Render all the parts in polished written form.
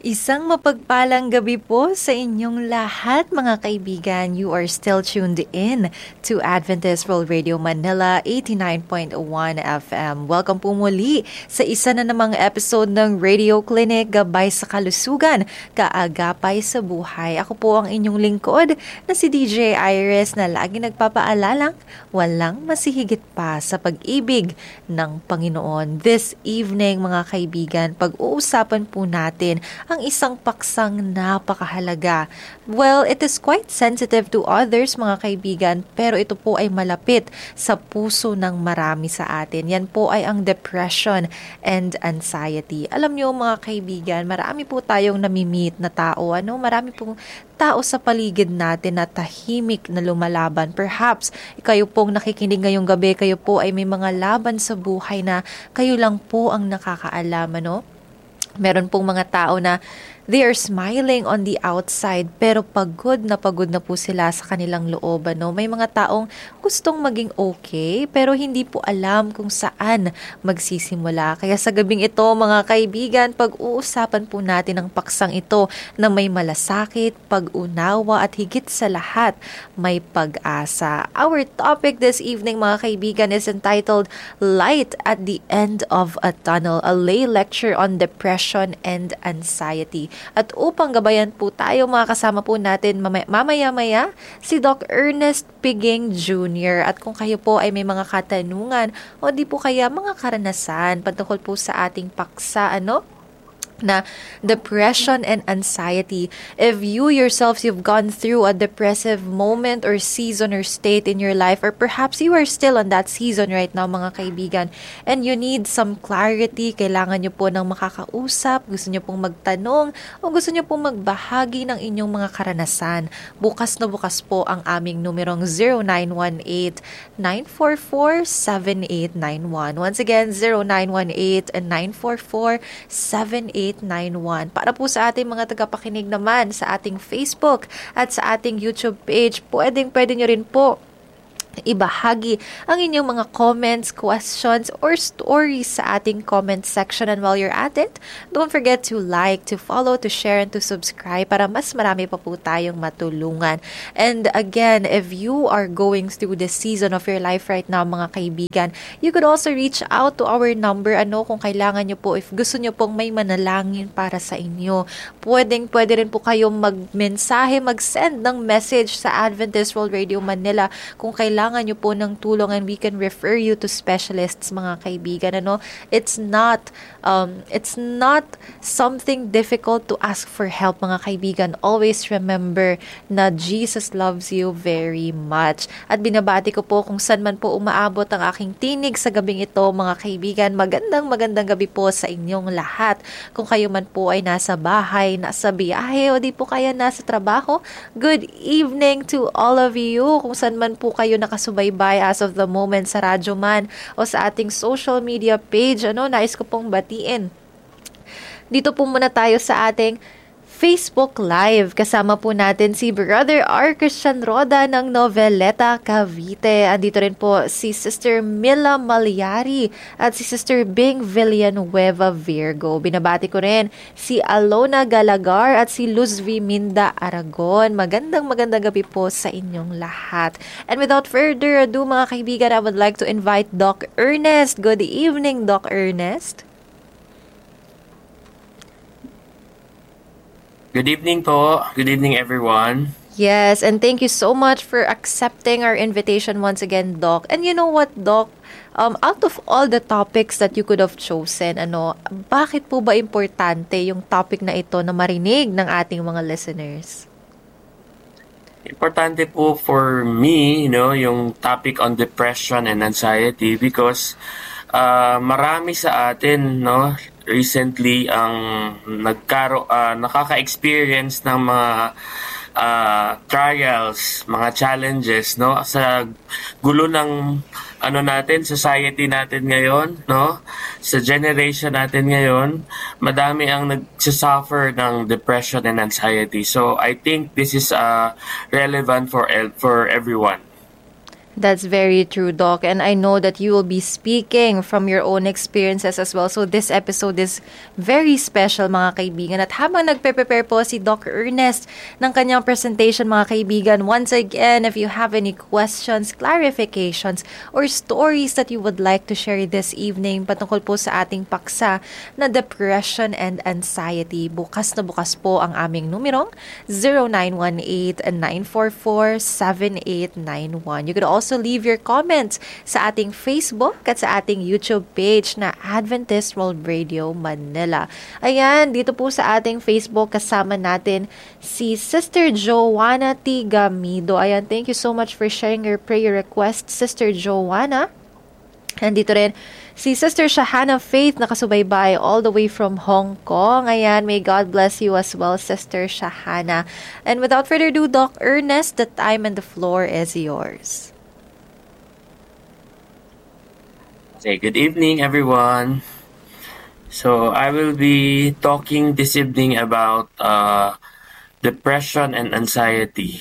Isang mapagpalang gabi po sa inyong lahat mga kaibigan. You are still tuned in to Adventist World Radio Manila 89.1 FM. Welcome po muli sa isa na namang episode ng Radio Clinic Gabay sa Kalusugan, Kaagapay sa Buhay. Ako po ang inyong lingkod na si DJ Iris na lagi nagpapaalalang walang masihigit pa sa pag-ibig ng Panginoon. This evening mga kaibigan, pag-uusapan po natin ang isang paksang napakahalaga. Well, it is quite sensitive to others mga kaibigan, pero ito po ay malapit sa puso ng marami sa atin. Yan po ay ang depression and anxiety. Alam niyo mga kaibigan, marami po tayong nami-meet na tao. Marami pong tao sa paligid natin na tahimik na lumalaban. Perhaps, kayo pong nakikinig ngayong gabi, kayo po ay may mga laban sa buhay na kayo lang po ang nakakaalam, Meron pong mga tao na they are smiling on the outside pero pagod na po sila sa kanilang loob. May mga taong gustong maging okay pero hindi po alam kung saan magsisimula. Kaya sa gabing ito mga kaibigan, pag-uusapan po natin ang paksang ito na may malasakit, pag-unawa at higit sa lahat may pag-asa. Our topic this evening mga kaibigan is entitled Light at the End of a Tunnel, a lay lecture on depression and anxiety. At upang gabayan po tayo, mga kasama po natin mamaya-maya si Doc Ernest Piging Jr. At kung kayo po ay may mga katanungan o di po kaya mga karanasan patungkol po sa ating paksa, na depression and anxiety. If you yourselves, you've gone through a depressive moment or season or state in your life, or perhaps you are still on that season right now mga kaibigan, and you need some clarity, kailangan nyo po ng makakausap, gusto nyo pong magtanong, o gusto nyo pong magbahagi ng inyong mga karanasan, bukas na bukas po ang aming numerong 0918-944-7891. Once again, 0918-944-7891. Para po sa ating mga tagapakinig naman sa ating Facebook at sa ating YouTube page, pwede nyo rin po ibahagi ang inyong mga comments, questions, or stories sa ating comment section. And while you're at it, don't forget to like, to follow, to share, and to subscribe para mas marami pa po tayong matulungan. And again, if you are going through the season of your life right now, mga kaibigan, you could also reach out to our number, kung kailangan nyo po, if gusto nyo pong may manalangin para sa inyo. Pwede rin po kayong mag-mensahe, mag-send ng message sa Adventist World Radio Manila kung kailangan nyo po ng tulong, and we can refer you to specialists mga kaibigan. It's not something difficult to ask for help mga kaibigan. Always remember na Jesus loves you very much. At binabati ko po kung saan man po umaabot ang aking tinig sa gabing ito mga kaibigan. Magandang gabi po sa inyong lahat. Kung kayo man po ay nasa bahay, nasa biyahe, o di po kaya nasa trabaho, good evening to all of you. Kung saan man po kayo nakasubaybay as of the moment sa radyo man o sa ating social media page, nais ko pong batiin. Dito po muna tayo sa ating Facebook Live. Kasama po natin si Brother R. Christian Roda ng Noveleta, Cavite. Andito rin po si Sister Mila Malyari at si Sister Bing Villanueva Virgo. Binabati ko rin si Alona Galagar at si Luzvi Minda Aragon. Magandang gabi po sa inyong lahat. And without further ado mga kaibigan, I would like to invite Doc Ernest. Good evening, Doc Ernest. Good evening po. Good evening, everyone. Yes, and thank you so much for accepting our invitation once again, Doc. And you know what, Doc? Out of all the topics that you could have chosen, bakit po ba importante yung topic na ito na marinig ng ating mga listeners? Importante po for me, yung topic on depression and anxiety because marami sa atin, recently ang nakaka-experience ng mga trials, mga challenges, sa gulo ng society natin ngayon, sa generation natin ngayon, madami ang nagsasuffer ng depression and anxiety. So I think this is relevant for everyone. That's very true, Doc. And I know that you will be speaking from your own experiences as well. So this episode is very special, mga kaibigan. At habang nagpe-prepare po si Doc Ernest ng kanyang presentation, mga kaibigan, once again, if you have any questions, clarifications, or stories that you would like to share this evening patungkol po sa ating paksa na depression and anxiety, bukas na bukas po ang aming numerong 0918-944-7891. You could also leave your comments sa ating Facebook at sa ating YouTube page na Adventist World Radio Manila. Ayan, dito po sa ating Facebook kasama natin si Sister Joanna Tigamido. Ayan, thank you so much for sharing your prayer request, Sister Joanna. And dito rin si Sister Shahana Faith, nakasubaybay all the way from Hong Kong. Ayan, may God bless you as well, Sister Shahana. And without further ado, Doc Ernest, the time and the floor is yours. Okay, good evening, everyone. So I will be talking this evening about depression and anxiety.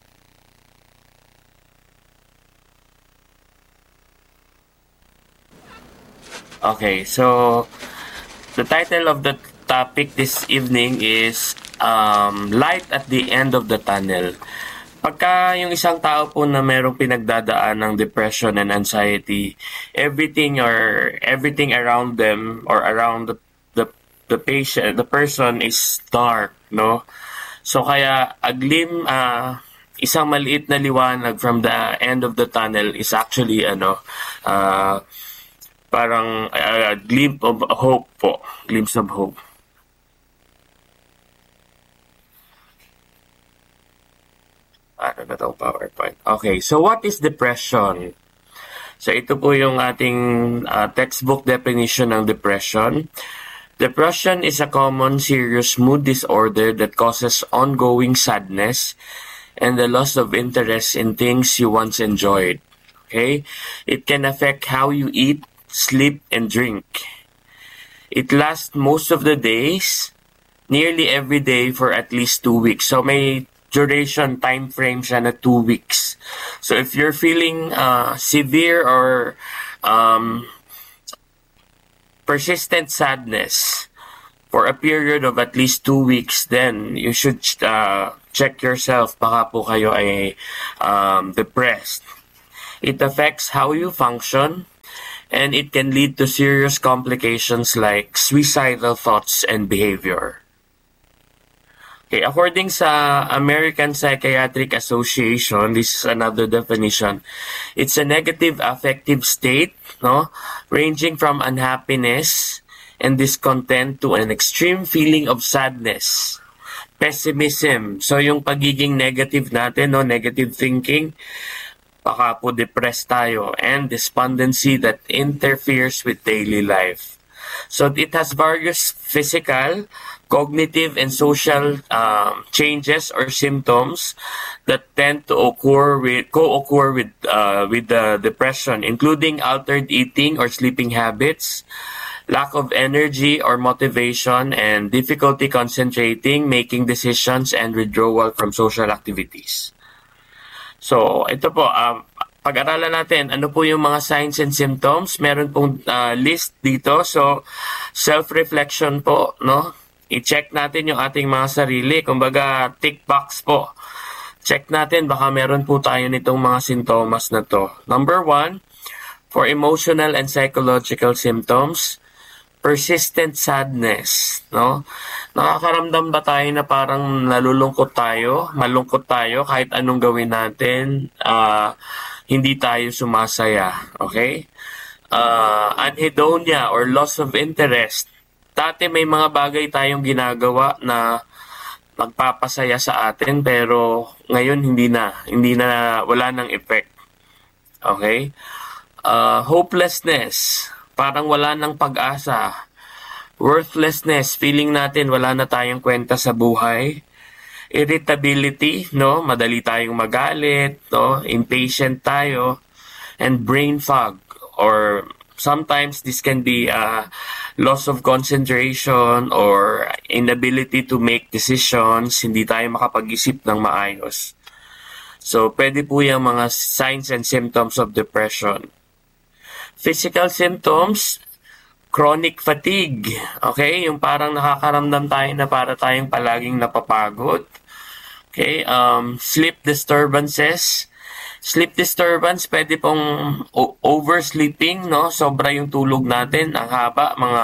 Okay, so the title of the topic this evening is Light at the End of the Tunnel. Pagka yung isang tao po na merong pinagdadaan ng depression and anxiety, everything around them or around the patient, the person is dark, no? So kaya isang maliit na liwanag from the end of the tunnel is actually parang a glimpse of hope po, glimpse of hope. Ano na itong PowerPoint? Okay, so what is depression? So ito po yung ating textbook definition ng depression. Depression is a common serious mood disorder that causes ongoing sadness and the loss of interest in things you once enjoyed. Okay? It can affect how you eat, sleep, and drink. It lasts most of the days, nearly every day for at least 2 weeks. So may duration time frame siya na 2 weeks. So if you're feeling severe or persistent sadness for a period of at least 2 weeks, then you should check yourself. Baka po kayo ay depressed. It affects how you function, and it can lead to serious complications like suicidal thoughts and behavior. Okay, according sa American Psychiatric Association, this is another definition. It's a negative affective state, no, ranging from unhappiness and discontent to an extreme feeling of sadness, pessimism. So yung pagiging negative natin, no, negative thinking, baka po depressed tayo, and despondency that interferes with daily life. So it has various physical, cognitive, and social changes or symptoms that tend to co-occur with the depression, including altered eating or sleeping habits, lack of energy or motivation, and difficulty concentrating, making decisions, and withdrawal from social activities. So ito po, pag-aralan natin ano po yung mga signs and symptoms. Meron pong list dito. So self-reflection po, no? I-check natin yung ating mga sarili. Kumbaga, tick box po. Check natin, baka meron po tayo nitong mga sintomas na to. Number 1, for emotional and psychological symptoms, persistent sadness, no? Nakakaramdam ba tayo na parang malungkot tayo kahit anong gawin natin, hindi tayo sumasaya, okay? Anhedonia or loss of interest. Dati may mga bagay tayong ginagawa na magpapasaya sa atin, pero ngayon hindi na wala nang effect. Okay? Hopelessness, parang wala nang pag-asa. Worthlessness, feeling natin wala na tayong kwenta sa buhay. Irritability, no? Madali tayong magalit, no? Impatient tayo. And brain fog, or sometimes this can be loss of concentration or inability to make decisions, hindi tayo makapag-isip ng maayos. So, pwede po yung mga signs and symptoms of depression. Physical symptoms, chronic fatigue. Okay? Yung parang nakakaramdam tayo na para tayong palaging napapagod. Okay? Sleep disturbances. Sleep disturbance, pwede pong oversleeping, no? Sobra yung tulog natin, ang haba, mga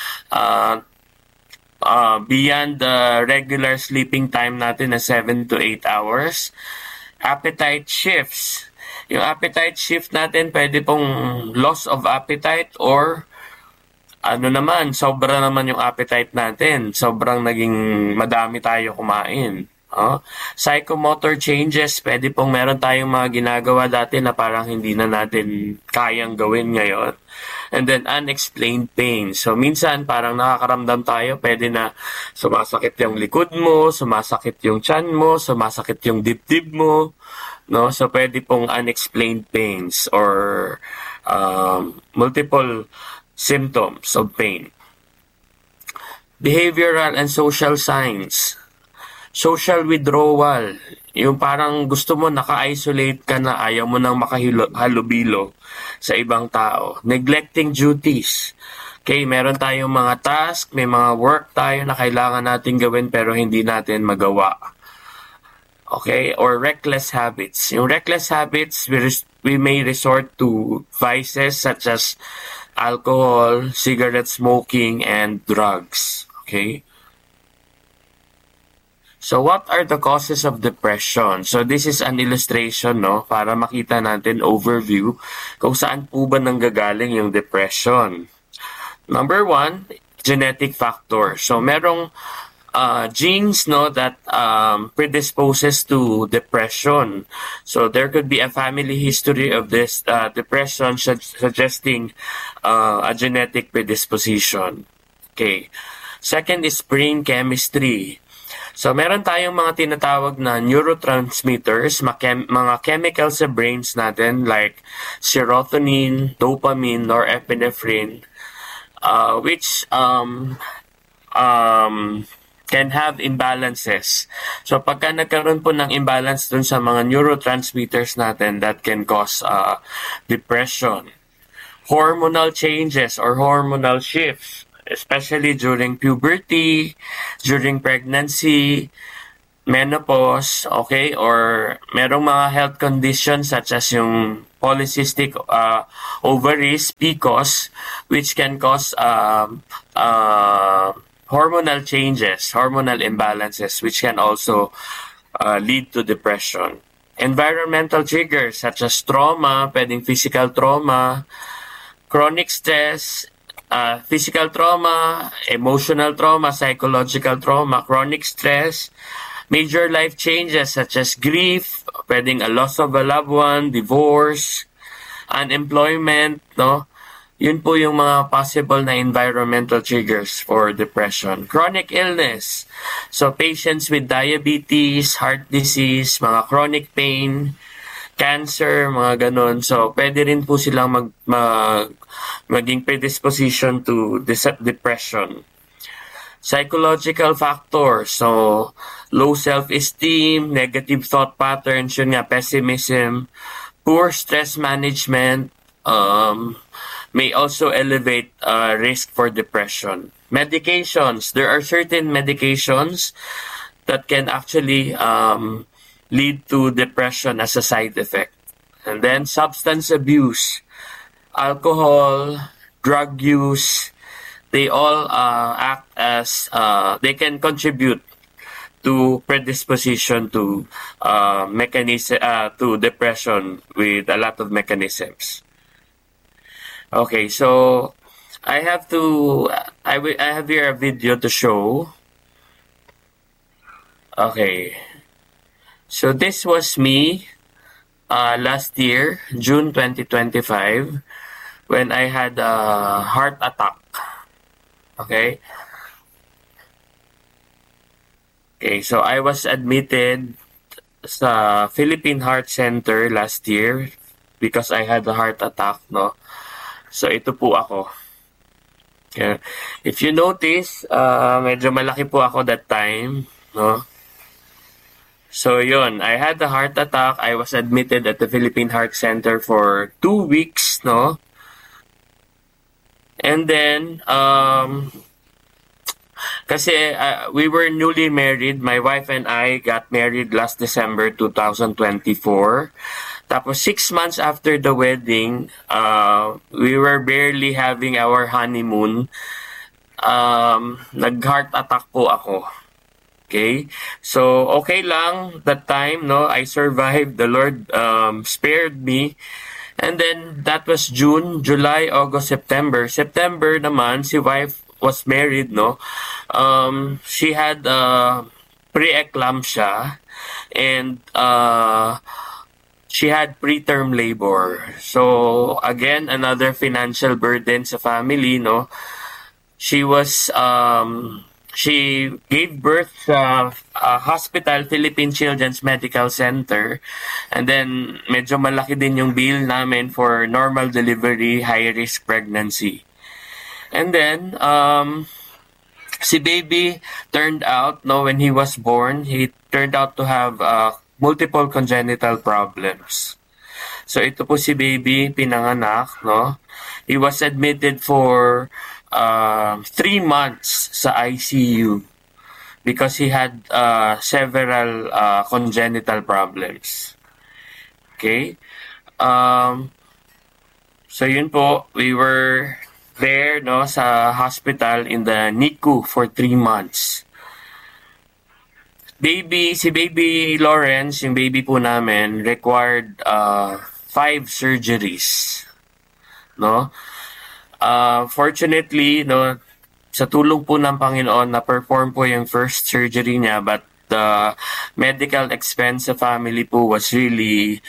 beyond the regular sleeping time natin na 7 to 8 hours. Appetite shifts. Yung appetite shift natin, pwede pong loss of appetite or sobra naman yung appetite natin. Sobrang naging madami tayo kumain. Psychomotor changes, pwede pong meron tayong mga ginagawa dati na parang hindi na natin kayang gawin ngayon. And then unexplained pain. So minsan parang nakakaramdam tayo, pwede na sumasakit yung likod mo, sumasakit yung tiyan mo, sumasakit yung dibdib mo, no? So pwede pong unexplained pains or multiple symptoms of pain. Behavioral and social signs. Social withdrawal, yung parang gusto mo naka-isolate ka na, ayaw mo nang makahalubilo sa ibang tao. Neglecting duties. Okay, meron tayong mga task, may mga work tayo na kailangan natin gawin pero hindi natin magawa. Okay, or reckless habits. Yung reckless habits, we may resort to vices such as alcohol, cigarette smoking, and drugs. Okay? So what are the causes of depression? So this is an illustration, no, para makita natin overview kung saan po ba nanggagaling yung depression. Number 1, genetic factor. So merong genes, no, that predisposes to depression. So there could be a family history of this depression suggesting a genetic predisposition. Okay. Second is brain chemistry. So, meron tayong mga tinatawag na neurotransmitters, mga chemicals sa brains natin like serotonin, dopamine, norepinephrine, which can have imbalances. So, pagka nagkaroon po ng imbalance dun sa mga neurotransmitters natin, that can cause depression. Hormonal changes or hormonal shifts, especially during puberty, during pregnancy, menopause, okay, or merong mga health conditions such as yung polycystic ovaries, PCOS, which can cause hormonal changes, hormonal imbalances, which can also lead to depression. Environmental triggers such as trauma, pwedeng physical trauma, chronic stress, physical trauma, emotional trauma, psychological trauma, chronic stress, major life changes such as grief, pwedeng a loss of a loved one, divorce, unemployment, no? Yun po yung mga possible na environmental triggers for depression. Chronic illness. So patients with diabetes, heart disease, mga chronic pain, cancer, mga ganun. So, pwede rin po silang maging predisposition to depression. Psychological factors. So, low self-esteem, negative thought patterns, yun nga, pessimism, poor stress management, may also elevate risk for depression. Medications. There are certain medications that can actually lead to depression as a side effect. And then substance abuse, alcohol, drug use, they all act as, they can contribute to predisposition to to depression with a lot of mechanisms. Okay, so I have here a video to show. Okay. So this was me last year, June 2025, when I had a heart attack. Okay? Okay, so I was admitted sa Philippine Heart Center last year because I had a heart attack, no? So ito po ako. Okay. If you notice, medyo malaki po ako that time, no? So yun, I had a heart attack. I was admitted at the Philippine Heart Center for 2 weeks, no? And then, kasi we were newly married. My wife and I got married last December 2024. Tapos 6 months after the wedding, we were barely having our honeymoon. Nag-heart attack po ako. Okay? So, okay lang that time, no? I survived. The Lord spared me. And then, that was June, July, August, September. September naman, si wife was married, no? She had pre-eclampsia and she had preterm labor. So, again, another financial burden sa family, no? She was, she gave birth sa hospital, Philippine Children's Medical Center. And then, medyo malaki din yung bill namin for normal delivery, high-risk pregnancy. And then, si baby turned out, no, when he was born, he turned out to have multiple congenital problems. So, ito po si baby, pinanganak, no? He was admitted for 3 months sa ICU because he had several congenital problems. Okay? So yun po, we were there, no, sa hospital in the NICU for 3 months. Si baby Lawrence, yung baby po namin, required 5 surgeries. No? Fortunately, no, sa tulong po ng Panginoon, na-perform po yung first surgery niya, but the medical expense sa family po was really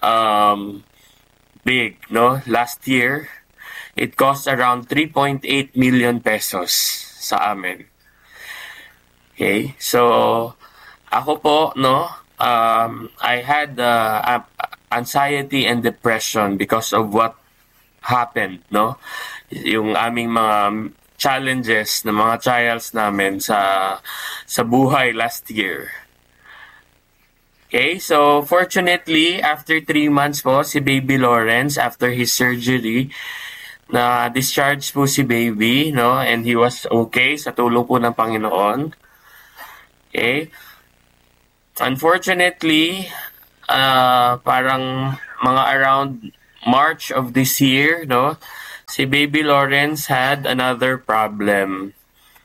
big, no? Last year, it cost around 3.8 million pesos sa amin. Okay? So, ako po, no, I had anxiety and depression because of what happened, no? Yung aming mga challenges na mga trials namin sa buhay last year. Okay, so fortunately, after 3 months po, si baby Lawrence, after his surgery, na discharge po si baby, no? And he was okay sa tulong po ng Panginoon. Okay. Unfortunately, parang mga around March of this year, no? Si baby Lawrence had another problem.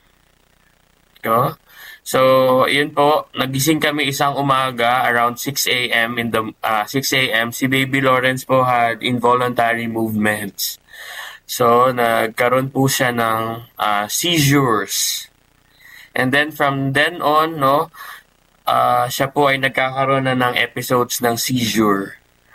No? So, yun po, nagising kami isang umaga around 6 a.m. 6 a.m. Si baby Lawrence po had involuntary movements. So, nagkaroon po siya ng seizures. And then from then on, no, siya po ay nagkakaroon na ng episodes ng seizure.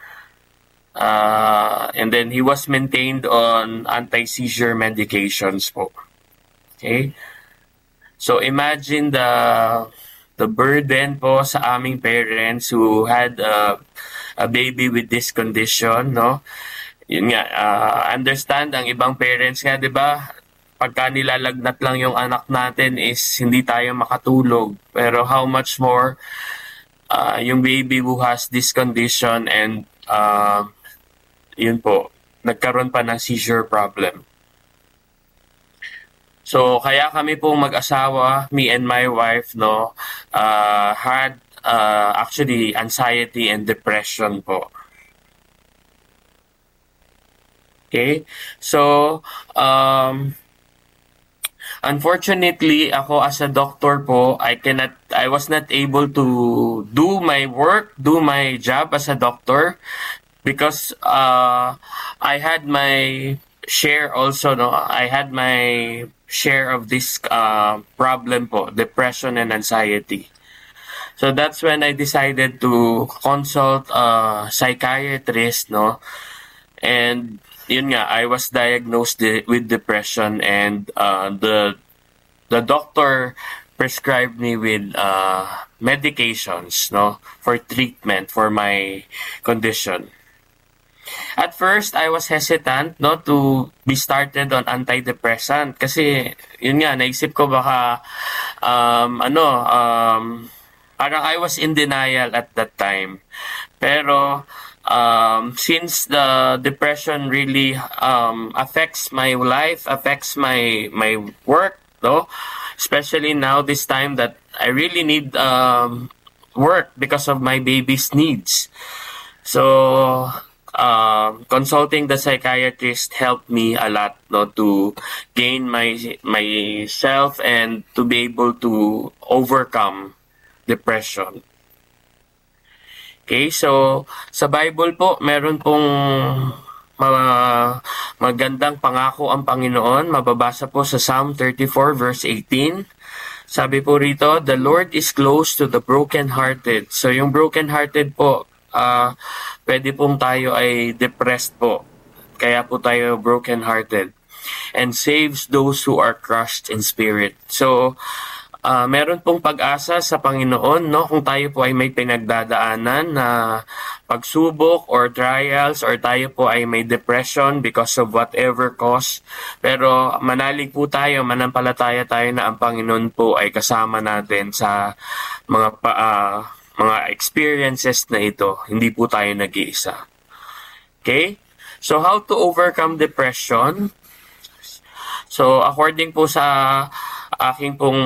And then he was maintained on anti-seizure medications po. Okay? So imagine the burden po sa aming parents who had a baby with this condition, no? Yun nga, understand ang ibang parents nga, 'di ba? Pagka nilalagnat lang yung anak natin is hindi tayo makatulog. Pero how much more yung baby who has this condition and yun po, nagkaroon pa ng seizure problem. So, kaya kami po mag-asawa, me and my wife, no, had actually anxiety and depression po. Okay? So, unfortunately, ako as a doctor po, I was not able to do my work, do my job as a doctor because I had my share also, no? I had my share of this problem po, depression and anxiety. So that's when I decided to consult a psychiatrist, no? And yun nga, I was diagnosed with depression and the doctor prescribed me with medications, no, for treatment for my condition. At first, I was hesitant, no, to be started on antidepressant kasi yun nga, naisip ko baka parang I was in denial at that time. Pero since the depression really affects my life, affects my work, no? Especially now this time that I really need work because of my baby's needs. So consulting the psychiatrist helped me a lot, no, to gain myself and to be able to overcome depression. Okay, so sa Bible po, meron pong mga magandang pangako ang Panginoon. Mababasa po sa Psalm 34 verse 18. Sabi po rito, the Lord is close to the brokenhearted. So yung brokenhearted po, pwede pong tayo ay depressed po. Kaya po tayo brokenhearted. And saves those who are crushed in spirit. So, meron pong pag-asa sa Panginoon, no? Kung tayo po ay may pinagdadaanan na pagsubok or trials or tayo po ay may depression because of whatever cause. Pero manalig po tayo, manampalataya tayo na ang Panginoon po ay kasama natin sa mga experiences na ito. Hindi po tayo nag-iisa. Okay? So how to overcome depression? So according po sa aking pong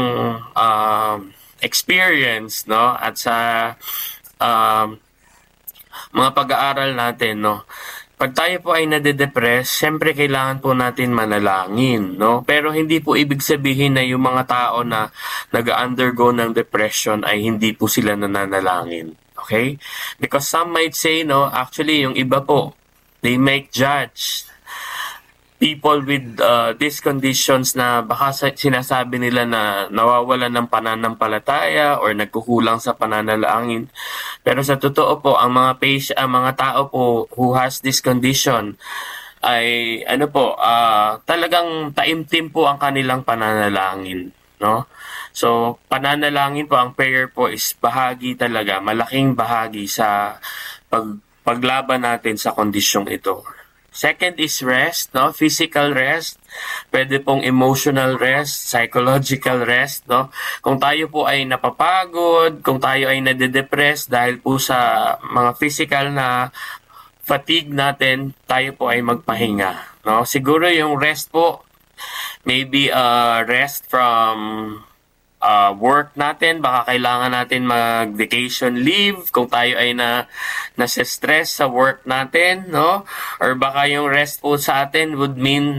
experience, no, at sa mga pag-aaral natin, no, pag tayo po ay nade-depress, syempre kailangan po natin manalangin, no? Pero hindi po ibig sabihin na yung mga tao na nag-undergo ng depression ay hindi po sila nananalangin. Okay? Because some might say, no, actually yung iba po, they might judge people with these conditions na baka sinasabi nila na nawawalan ng pananampalataya or nagkukulang sa pananalangin. Pero sa totoo po, ang mga tao po who has this condition ay talagang taimtim po ang kanilang pananalangin, no? So, pananalangin po, ang prayer po is bahagi talaga, malaking bahagi sa paglaban natin sa kondisyong ito. Second is rest, no? Physical rest. Pwede pong emotional rest, psychological rest, no? Kung tayo po ay napapagod, kung tayo ay nade-depress dahil po sa mga physical na fatigue natin, tayo po ay magpahinga, no? Siguro yung rest po, maybe rest from work natin, baka kailangan natin mag-vacation leave kung tayo ay nasa stress sa work natin, no? Or baka yung rest po sa atin would mean